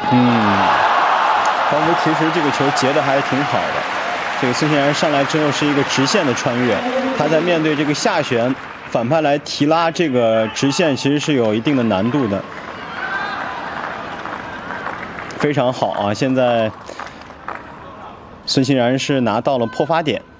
黄渤其实这个球截的还挺好的。这个孙兴慜上来之后是一个直线的穿越，他在面对这个下旋反派来提拉这个直线，其实是有一定的难度的。非常好啊！现在孙兴慜是拿到了破发点。